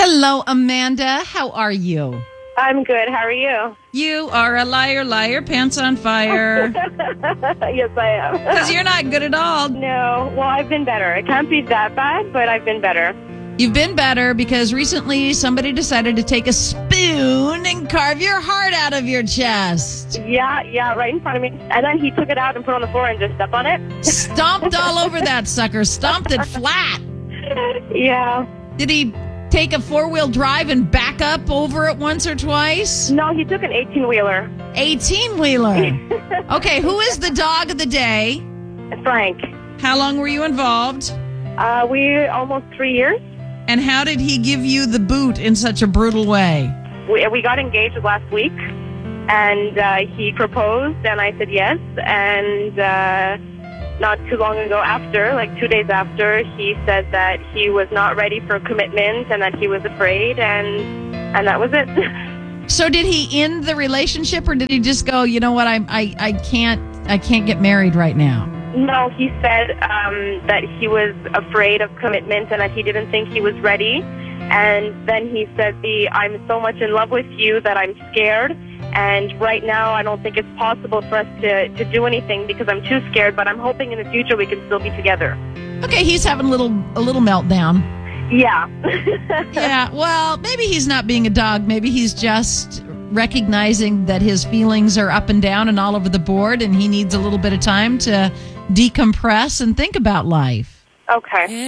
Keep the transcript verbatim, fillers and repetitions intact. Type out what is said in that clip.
Hello, Amanda. How are you? I'm good. How are you? You are a liar, liar, pants on fire. Yes, I am. Because you're not good at all. No. Well, I've been better. It can't be that bad, but I've been better. You've been better because recently somebody decided to take a spoon and carve your heart out of your chest. Yeah, yeah, right in front of me. And then he took it out and put it on the floor and just stepped on it. Stomped all over that sucker. Stomped it flat. Yeah. Did he take a four-wheel drive and back up over it once or twice? No, he took an eighteen-wheeler. eighteen-wheeler. Okay, who is the dog of the day? Frank. How long were you involved? Uh, we almost three years. And how did he give you the boot in such a brutal way? We, we got engaged last week, and uh, he proposed, and I said yes. And uh, not too long ago after, like two days after, he said that he was not ready for commitment and that he was afraid, and and that was it. So did he end the relationship, or did he just go, you know what, I I, I can't I can't get married right now? No, he said um, that he was afraid of commitment and that he didn't think he was ready. And then he said, the, I'm so much in love with you that I'm scared. And right now I don't think it's possible for us to, to do anything because I'm too scared. But I'm hoping in the future we can still be together. Okay, he's having a little a little meltdown. Yeah. Yeah, well, maybe he's not being a dog. Maybe he's just recognizing that his feelings are up and down and all over the board, and he needs a little bit of time to decompress and think about life. Okay.